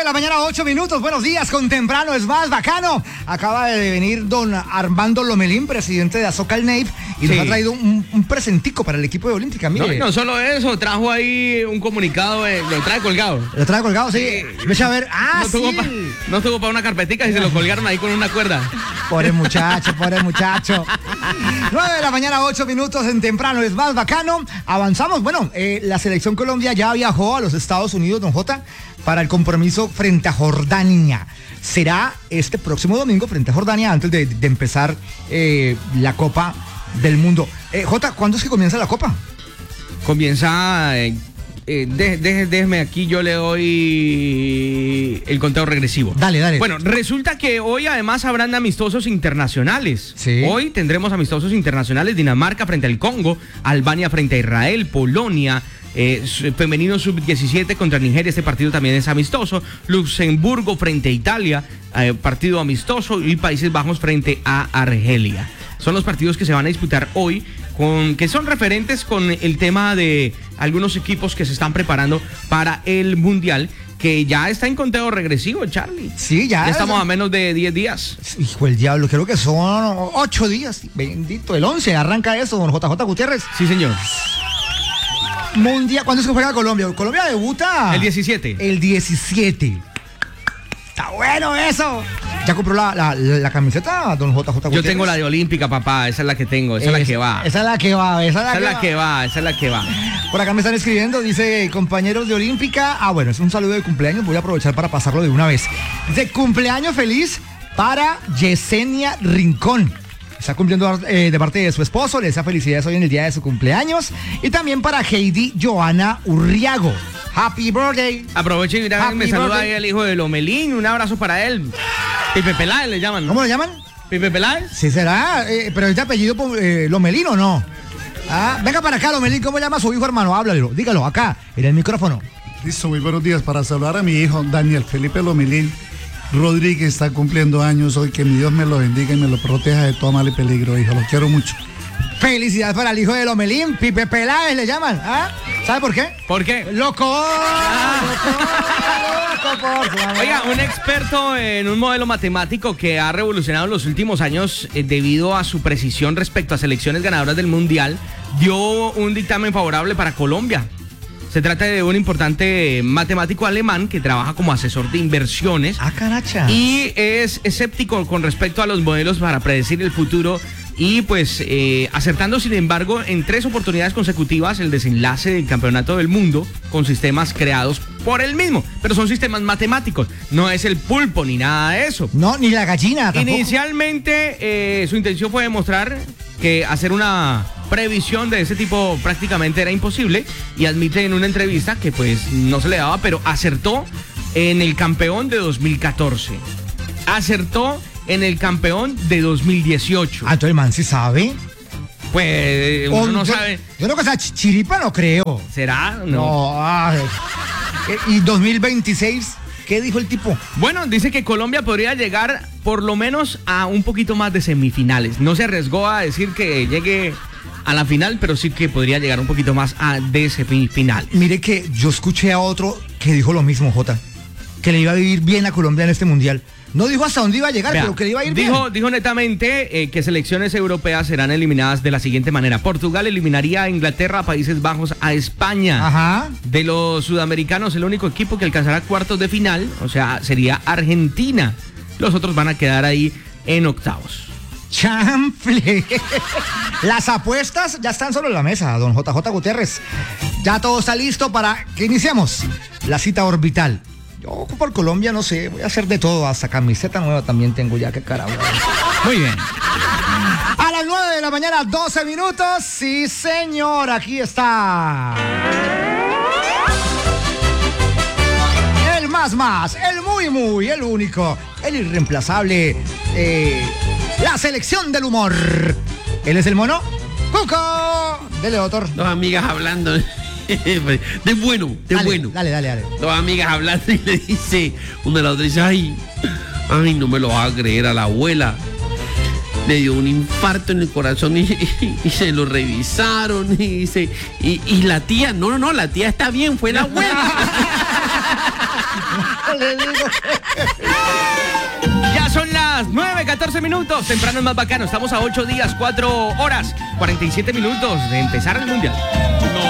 la mañana, 8 minutos. Buenos días, con temprano es más bacano. Acaba de venir don Armando Lomelín, presidente de Azocal Nave, y nos ha traído un presentico para el equipo de Olímpica. Mire. No solo eso, trajo ahí un comunicado, lo trae colgado. Lo trae colgado, sí. Ve a ver. No tuvo para una carpetica y se lo colgaron ahí con una cuerda. Pobre muchacho, pobre muchacho. 9 de la mañana, 8 minutos en temprano es más bacano. Avanzamos. Bueno, la selección Colombia ya viajó a los Estados Unidos, don Jota, para el compromiso frente a Jordania. Será este próximo domingo frente a Jordania, antes de empezar la Copa del Mundo. Jota, ¿cuándo es que comienza la Copa? Comienza... déjeme aquí, yo le doy el conteo regresivo. Dale. Bueno, resulta que hoy además habrán amistosos internacionales. Sí. Hoy tendremos amistosos internacionales: Dinamarca frente al Congo, Albania frente a Israel, Polonia, femenino sub-17 contra Nigeria, este partido también es amistoso, Luxemburgo frente a Italia, partido amistoso, y Países Bajos frente a Argelia. Son los partidos que se van a disputar hoy, que son referentes con el tema de algunos equipos que se están preparando para el Mundial, que ya está en conteo regresivo, Charlie. Sí, ya estamos a menos de 10 días. Hijo del diablo, creo que son 8 días. Bendito, el 11 arranca eso, don JJ Gutiérrez. Sí, señor. Mundial, ¿cuándo es que juega Colombia? Colombia debuta el 17. El 17. Está bueno eso. ¿Ya compró la camiseta, don JJ Gutiérrez? Yo tengo la de Olímpica, papá. Esa es la que tengo. Esa es la que va. Esa es la que va. Por acá me están escribiendo, dice, compañeros de Olímpica. Bueno, es un saludo de cumpleaños. Voy a aprovechar para pasarlo de una vez. Dice, cumpleaños feliz para Yesenia Rincón. Está cumpliendo de parte de su esposo. Le desea felicidades hoy en el día de su cumpleaños. Y también para Heidi Joana Urriago. Happy birthday. Aprovecho y me saluda ahí el hijo de Lomelín. Un abrazo para él. Pipe Peláez le llaman, ¿no? ¿Cómo le llaman? Pipe Peláez. Sí, será. Pero es de apellido Lomelín, ¿o no? Venga para acá, Lomelín. ¿Cómo llama a su hijo, hermano? Háblalo. Dígalo acá, en el micrófono. Listo, muy buenos días. Para saludar a mi hijo, Daniel Felipe Lomelín Rodríguez, está cumpliendo años hoy. Que mi Dios me lo bendiga y me lo proteja de todo mal y peligro, hijo. Lo quiero mucho. Felicidades para el hijo de Lomelín, Pipe Peláez le llaman. ¿Sabe por qué? ¿Por qué? ¡Loco! Oiga, un experto en un modelo matemático que ha revolucionado en los últimos años debido a su precisión respecto a selecciones ganadoras del Mundial, dio un dictamen favorable para Colombia. Se trata de un importante matemático alemán que trabaja como asesor de inversiones. ¡Caracha! Y es escéptico con respecto a los modelos para predecir el futuro. Y pues acertando, sin embargo, en 3 oportunidades consecutivas el desenlace del campeonato del mundo con sistemas creados por él mismo. Pero son sistemas matemáticos, no es el pulpo ni nada de eso. No, ni la gallina tampoco. Inicialmente su intención fue demostrar que hacer una previsión de ese tipo prácticamente era imposible, y admite en una entrevista que pues no se le daba, pero acertó en el campeón de 2014. Acertó en el campeón de 2018. Entonces el man sí sabe. Pues uno no sabe. Yo no que sea chiripa, no creo. ¿Será? No. ¿Y 2026? ¿Qué dijo el tipo? Bueno, dice que Colombia podría llegar por lo menos a un poquito más de semifinales. No se arriesgó a decir que llegue a la final, pero sí que podría llegar un poquito más de semifinales. Mire que yo escuché a otro que dijo lo mismo, Jota, que le iba a vivir bien a Colombia en este mundial. No dijo hasta dónde iba a llegar, pero que le iba a ir bien. Dijo netamente que selecciones europeas serán eliminadas de la siguiente manera. Portugal eliminaría a Inglaterra, a Países Bajos, a España. Ajá. De los sudamericanos, el único equipo que alcanzará cuartos de final, o sea, sería Argentina. Los otros van a quedar ahí en octavos. ¡Chanfle! Las apuestas ya están sobre la mesa, don JJ Gutiérrez. Ya todo está listo para que iniciemos la cita orbital. Yo por Colombia no sé, voy a hacer de todo, hasta camiseta nueva también tengo ya, qué carajo. Muy bien. A las 9 de la mañana, 12 minutos, sí señor, aquí está. El más, el muy, el único, el irreemplazable, la selección del humor. Él es el mono Cuco. Dele, doctor. Dos amigas hablando. De bueno. Dale. Dos amigas hablando y le dice, una a la otra dice, ay, no me lo vas a creer, a la abuela le dio un infarto en el corazón y se lo revisaron y dice, y la tía, no, la tía está bien, fue la abuela. le digo. Ya son las 9:14 minutos. Temprano es más bacano. Estamos a 8 días, 4 horas, 47 minutos de empezar el Mundial.